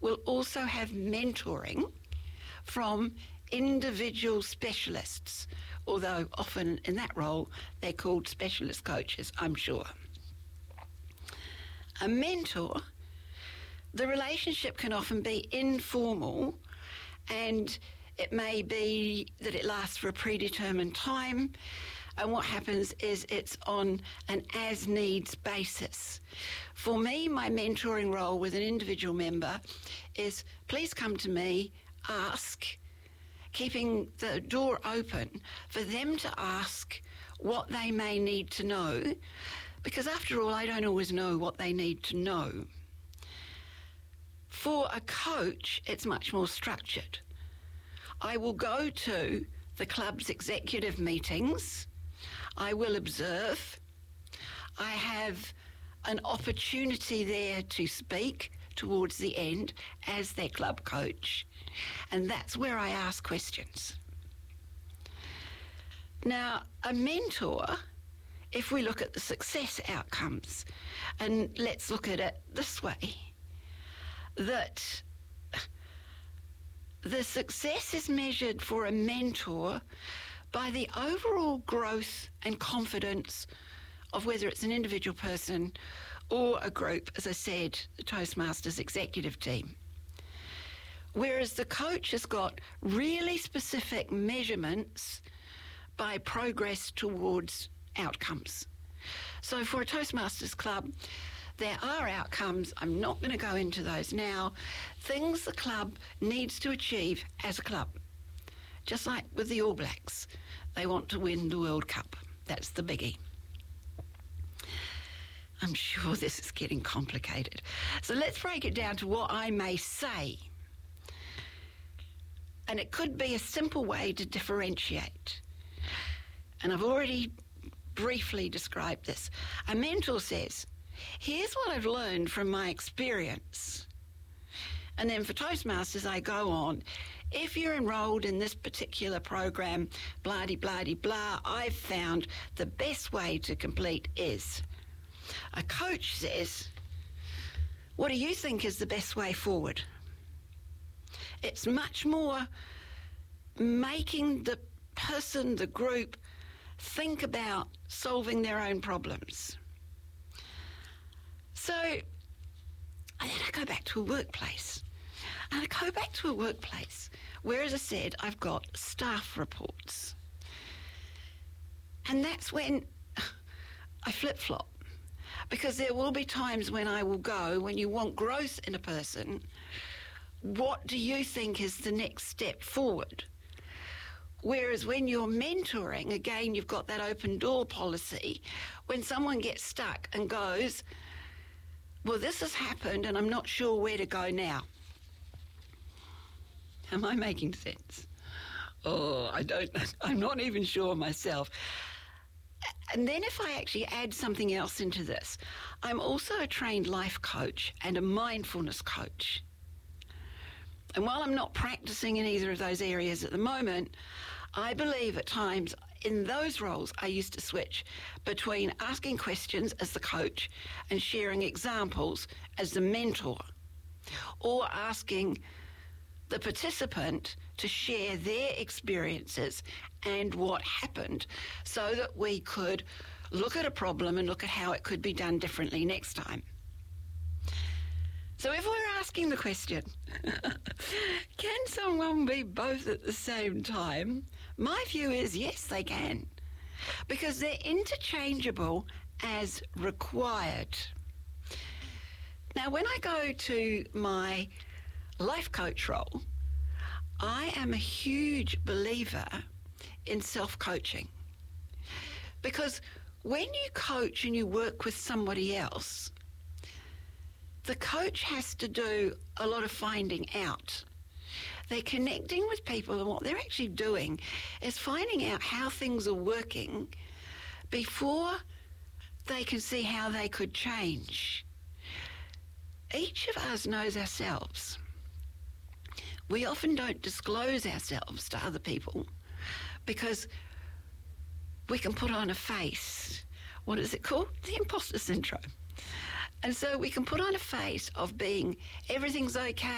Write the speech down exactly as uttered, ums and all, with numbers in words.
will also have mentoring from individual specialists, although often in that role they're called specialist coaches, I'm sure. A mentor, the relationship can often be informal, and it may be that it lasts for a predetermined time, and what happens is it's on an as-needs basis. For me, my mentoring role with an individual member is, please come to me, ask, keeping the door open for them to ask what they may need to know, because after all, I don't always know what they need to know. For a coach, it's much more structured. I will go to the club's executive meetings. I will observe. I have an opportunity there to speak towards the end as their club coach, and that's where I ask questions. Now, a mentor, if we look at the success outcomes, and let's look at it this way, that the success is measured for a mentor by the overall growth and confidence of whether it's an individual person or a group, as I said, the Toastmasters executive team. Whereas the coach has got really specific measurements by progress towards outcomes. So for a Toastmasters club, there are outcomes. I'm not going to go into those now. Things the club needs to achieve as a club. Just like with the All Blacks, they want to win the World Cup. That's the biggie. I'm sure this is getting complicated. So let's break it down to what I may say. And it could be a simple way to differentiate. And I've already briefly described this. A mentor says, here's what I've learned from my experience. And then for Toastmasters, I go on, if you're enrolled in this particular program, blah-de-blah-de-blah, I've found the best way to complete is. A coach says, what do you think is the best way forward? It's much more making the person, the group, think about solving their own problems. So, and then I go back to a workplace. And I go back to a workplace where, as I said, I've got staff reports. And that's when I flip-flop. Because there will be times when I will go, when you want growth in a person, what do you think is the next step forward? Whereas when you're mentoring, again, you've got that open door policy. When someone gets stuck and goes, well, this has happened and I'm not sure where to go now. Am I making sense? Oh, I don't, I'm not even sure myself. And then if I actually add something else into this, I'm also a trained life coach and a mindfulness coach. And while I'm not practicing in either of those areas at the moment, I believe at times in those roles I used to switch between asking questions as the coach and sharing examples as the mentor, or asking the participant to share their experiences and what happened so that we could look at a problem and look at how it could be done differently next time. So if we're asking the question, can someone be both at the same time? My view is yes, they can, because they're interchangeable as required. Now, when I go to my life coach role, I am a huge believer in self-coaching, because when you coach and you work with somebody else, the coach has to do a lot of finding out. They're connecting with people, and what they're actually doing is finding out how things are working before they can see how they could change. Each of us knows ourselves. We often don't disclose ourselves to other people because we can put on a face. What is it called? The imposter syndrome. And so we can put on a face of being everything's okay.